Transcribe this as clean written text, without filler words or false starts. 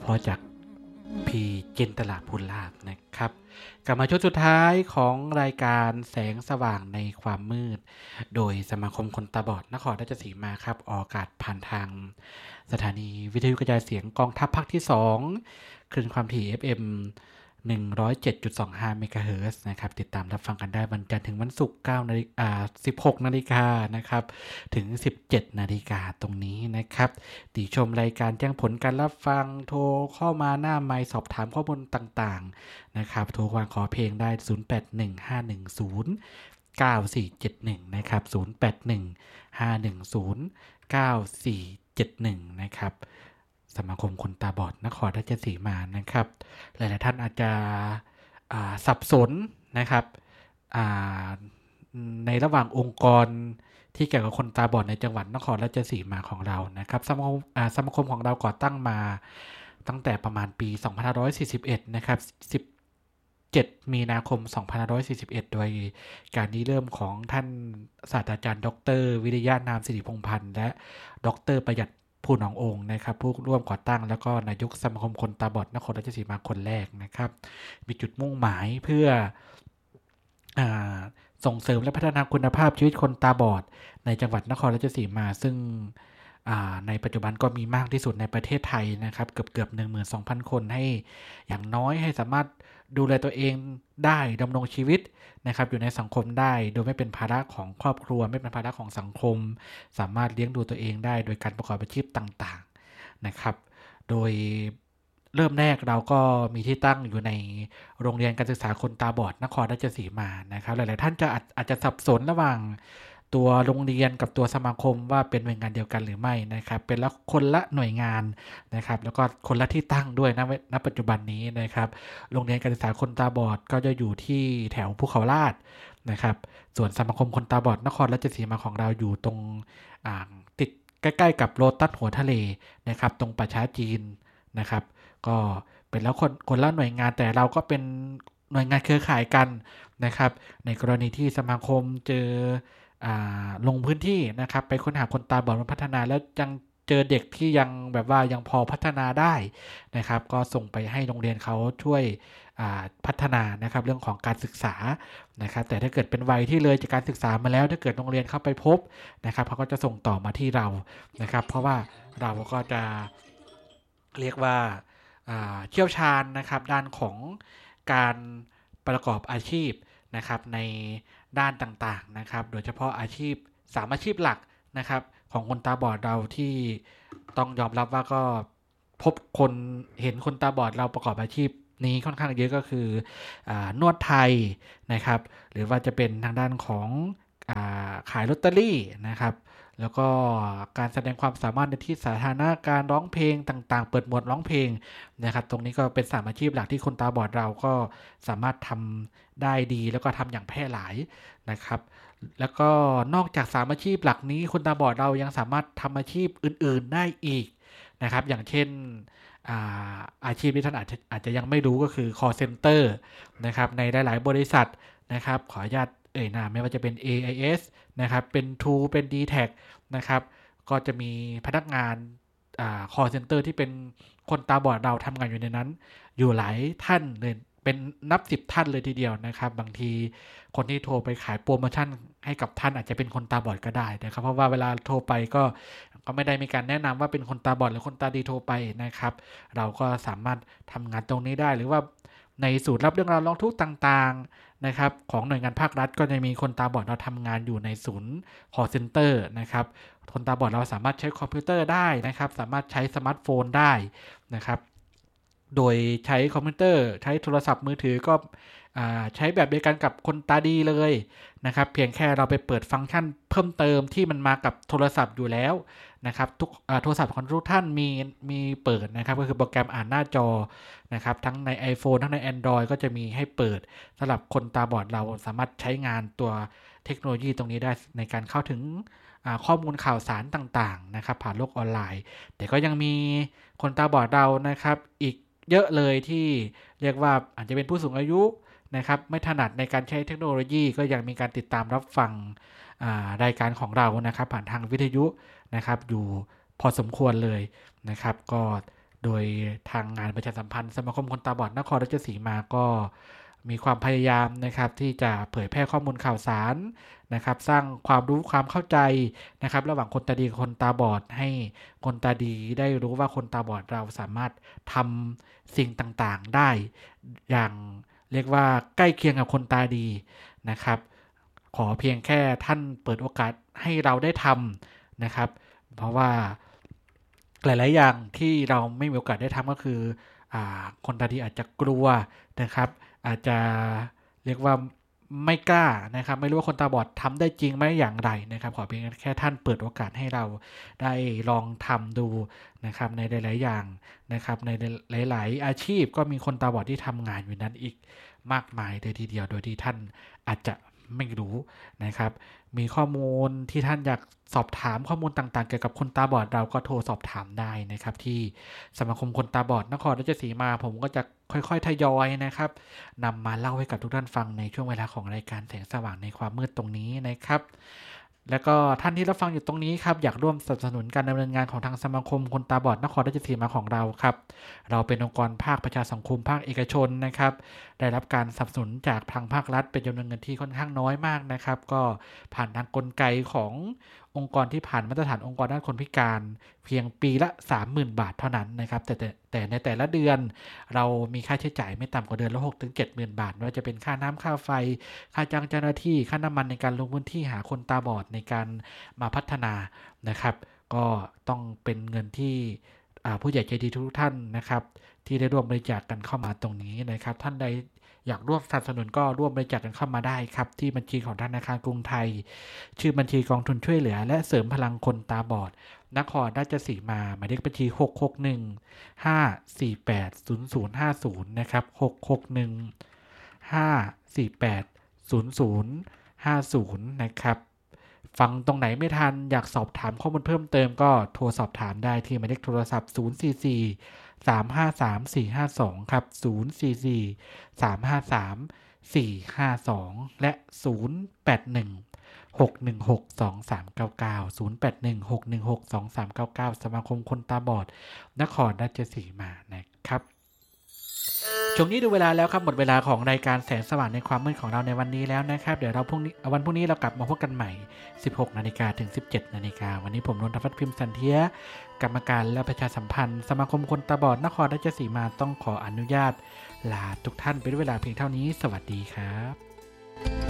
ราะๆจากพี่จินตลาภูลาภนะครับกลับมาช่วงสุดท้ายของรายการแสงสว่างในความมืดโดยสมาคมคนตาบอดนครราชสีมาครับออกอากาศผ่านทางสถานีวิทยุกระจายเสียงกองทัพภาคที่2คลื่นความถี่ FM 107.25 เมกะเฮิรตซ์นะครับติดตามรับฟังกันได้วันจันทร์ถึงวันศุกร์16 นาฬิกานะครับถึง 17 นาฬิกาตรงนี้นะครับติชมรายการแจ้งผลการรับฟังโทรเข้ามาหน้าไมค์สอบถามข้อมูลต่างๆนะครับโทรวางขอเพลงได้ 0815109471 นะครับ0815109471 นะครับสมาคมคนตาบอดนครราชสีมานะครับหลายๆท่านอาจจะสับสนนะครับในระหว่างองค์กรที่เกี่ยวกับคนตาบอดในจังหวัดนครราชสีมาของเรานะครับสมาคมของเราก่อตั้งมาตั้งแต่ประมาณปี2541นะครับ7 มีนาคม 2541 โดยการริเริ่มของท่านศาสตราจารย์ดร.วิริยะนามสิริพงษ์พันธ์และดร.ประหยัดภูหนององค์นะครับผู้ร่วมก่อตั้งแล้วก็นายกสมาคมคนตาบอดนครราชสีมาคนแรกนะครับมีจุดมุ่งหมายเพื่อส่งเสริมและพัฒนาคุณภาพชีวิตคนตาบอดในจังหวัดนครราชสีมาซึ่งในปัจจุบันก็มีมากที่สุดในประเทศไทยนะครับเกือบ 12,000 คนให้อย่างน้อยให้สามารถดูแลตัวเองได้ดำรงชีวิตนะครับอยู่ในสังคมได้โดยไม่เป็นภาระของครอบครัวไม่เป็นภาระของสังคมสามารถเลี้ยงดูตัวเองได้โดยการประกอบอาชีพต่างๆนะครับโดยเริ่มแรกเราก็มีที่ตั้งอยู่ในโรงเรียนการศึกษาคนตาบอดนครราชสีมานะครับหลายๆท่านอาจจะสับสนระหว่างตัวโรงเรียนกับตัวสมาคมว่าเป็นหน่วยงานเดียวกันหรือไม่นะครับเป็นคนละหน่วยงานนะครับแล้วก็คนละที่ตั้งด้วยณปัจจุบันนี้นะครับโรงเรียนการศึกษาคนตาบอดก็จะอยู่ที่แถวภูเขาลาดนะครับส่วนสมาคมคนตาบอดนครราชสีมาของเราอยู่ตรงติดใกล้ๆกับโลตัสหัวทะเลนะครับตรงป่าช้าจีนนะครับก็เป็นแล้วคนละหน่วยงานแต่เราก็เป็นหน่วยงานเครือข่ายกันนะครับในกรณีที่สมาคมเจอลงพื้นที่นะครับไปค้นหาคนตาบอดมาพัฒนาแล้วยังเจอเด็กที่ยังแบบว่ายังพอพัฒนาได้นะครับก็ส่งไปให้โรงเรียนเขาช่วยพัฒนานะครับเรื่องของการศึกษานะครับแต่ถ้าเกิดเป็นวัยที่เลยจากการศึกษามาแล้วถ้าเกิดโรงเรียนเข้าไปพบนะครับเขาก็จะส่งต่อมาที่เรานะครับเพราะว่าเราก็จะเรียกว่าเชี่ยวชาญนะครับด้านของการประกอบอาชีพนะครับในด้านต่างๆนะครับโดยเฉพาะอาชีพ3 อาชีพหลักนะครับของคนตาบอดเราที่ต้องยอมรับว่าก็พบคนเห็นคนตาบอดเราประกอบอาชีพนี้ค่อนข้างเยอะก็คือนวดไทยนะครับหรือว่าจะเป็นทางด้านของขายลอตเตอรี่นะครับแล้วก็การแสดงความสามารถในที่สาธารณะการร้องเพลงต่างๆเปิดหมวดร้องเพลงนะครับตรงนี้ก็เป็น3 อาชีพหลักที่คนตาบอดเราก็สามารถทำได้ดีแล้วก็ทำอย่างแพร่หลายนะครับแล้วก็นอกจาก3 อาชีพหลักนี้คนตาบอดเรายังสามารถทำอาชีพอื่นๆได้อีกนะครับอย่างเช่นอาชีพที่ท่านอาจจะยังไม่รู้ก็คือ call center นะครับในหลายๆบริษัทนะครับขออนุญาตนามไม่ว่าจะเป็น AIS นะครับเป็น True เป็น DTAC นะครับก็จะมีพนักงานcall center ที่เป็นคนตาบอดเราทำงานอยู่ในนั้นอยู่หลายท่านเลยเป็นนับ10 ท่านเลยทีเดียวนะครับบางทีคนที่โทรไปขายโปรโมชั่นให้กับท่านอาจจะเป็นคนตาบอดก็ได้นะครับเพราะว่าเวลาโทรไปก็ไม่ได้มีการแนะนำว่าเป็นคนตาบอดหรือคนตาดีโทรไปนะครับเราก็สามารถทำงานตรงนี้ได้หรือว่าในศูนย์รับเรื่องราวร้องทุกข์ต่างๆนะครับของหน่วยงานภาครัฐก็จะมีคนตาบอดเราทำงานอยู่ในศูนย์ call center นะครับคนตาบอดเราสามารถใช้คอมพิวเตอร์ได้นะครับสามารถใช้สมาร์ทโฟนได้นะครับโดยใช้คอมพิวเตอร์ใช้โทรศัพท์มือถือก็ใช้แบบเดียวกันกับคนตาดีเลยนะครับเพียงแค่เราไปเปิดฟังก์ชันเพิ่มเติมที่มันมากับโทรศัพท์อยู่แล้วนะครับทุกโทรศัพท์ของทุกท่านมีเปิดนะครับก็คือโปรแกรมอ่านหน้าจอนะครับทั้งใน iPhone ทั้งใน Android ก็จะมีให้เปิดสำหรับคนตาบอดเราสามารถใช้งานตัวเทคโนโลยีตรงนี้ได้ในการเข้าถึงข้อมูลข่าวสารต่างๆนะครับผ่านโลกออนไลน์แต่ก็ยังมีคนตาบอดเรานะครับอีกเยอะเลยที่เรียกว่าอาจจะเป็นผู้สูงอายุนะครับไม่ถนัดในการใช้เทคโนโลยีก็ยังมีการติดตามรับฟังรายการของเรานะครับผ่านทางวิทยุนะครับอยู่พอสมควรเลยนะครับก็โดยทางงานประชาสัมพันธ์สมาคมคนตาบอดนครราชสีมาก็มีความพยายามนะครับที่จะเผยแพร่ข้อมูลข่าวสารนะครับสร้างความรู้ความเข้าใจนะครับระหว่างคนตาดีกับคนตาบอดให้คนตาดีได้รู้ว่าคนตาบอดเราสามารถทำสิ่งต่างๆได้อย่างเรียกว่าใกล้เคียงกับคนตาดีนะครับขอเพียงแค่ท่านเปิดโอกาสให้เราได้ทำนะครับเพราะว่าหลายๆอย่างที่เราไม่มีโอกาสได้ทำก็คือคนตาดีอาจจะกลัวนะครับอาจจะเรียกว่าไม่กล้านะครับไม่รู้ว่าคนตาบอดทำได้จริงไหมอย่างไรนะครับขอเพียงแค่ท่านเปิดโอกาสให้เราได้ลองทำดูนะครับในหลายๆอย่างนะครับในหลายๆอาชีพก็มีคนตาบอดที่ทำงานอยู่นั้นอีกมากมายเลยทีเดียวโดยที่ท่านอาจจะไม่รู้นะครับมีข้อมูลที่ท่านอยากสอบถามข้อมูลต่างๆเกี่ยวกับคนตาบอดเราก็โทรสอบถามได้นะครับที่สมาคมคนตาบอดนครราชสีมาผมก็จะค่อยๆทยอยนะครับนำมาเล่าให้กับทุกท่านฟังในช่วงเวลาของรายการแสงสว่างในความมืดตรงนี้นะครับแล้วก็ท่านที่รับฟังอยู่ตรงนี้ครับอยากร่วมสนับสนุนการดำเนินงานของทางสมาคมคนตาบอดนครราชสีมาของเราครับเราเป็นองค์กรภาคประชาสังคมภาคเอกชนนะครับได้รับการสนับสนุนจากทางภาครัฐเป็นจำนวนเงินที่ค่อนข้างน้อยมากนะครับก็ผ่านทางกลไกขององค์กรที่ผ่านมาตรฐานองค์กรด้านคนพิการเพียงปีละ 30,000 บาทเท่านั้นนะครับแต่ในแต่ละเดือนเรามีค่าใช้จ่ายไม่ต่ำกว่าเดือนละ 6-70,000 บาทไม่ว่าจะเป็นค่าน้ำค่าไฟค่าจ้างเจ้าหน้าที่ค่าน้ำมันในการลงพื้นที่หาคนตาบอดในการมาพัฒนานะครับก็ต้องเป็นเงินที่ผู้ใหญ่ใจดีทุกท่านนะครับที่ได้ร่วมบริจาคกันเข้ามาตรงนี้นะครับท่านใดอยากร่วมสนับสนุนก็ร่วมบริจาคกันเข้ามาได้ครับที่บัญชีของธนาคารกรุงไทยชื่อบัญชีกองทุนช่วยเหลือและเสริมพลังคนตาบอดนครราชสีมาหมายเลขบัญชี661-548-0050นะครับ661-548-0050นะครับฟังตรงไหนไม่ทันอยากสอบถามข้อมูลเพิ่มเติมก็โทรสอบถามได้ที่หมายเลขโทรศัพท์044-353-452ครับ044-353-452และ081-616-2399 081-616-2399สมาคมคนตาบอดนครราชสีมานะครับช่วงนี้ดูเวลาแล้วครับหมดเวลาของรายการแสงสว่างในความมืดของเราในวันนี้แล้วนะครับเดี๋ยววันพรุ่งนี้เรากลับมาพบกันใหม่ 16:00 นถึง 17:00 นวันนี้ผมนนทพัฒน์พิมพ์สันเทียกรรมการและประชาสัมพันธ์สมาคมคนตาบอดนครราชสีมาต้องขออนุญาตลาทุกท่านไปด้วยเวลาเพียงเท่านี้สวัสดีครับ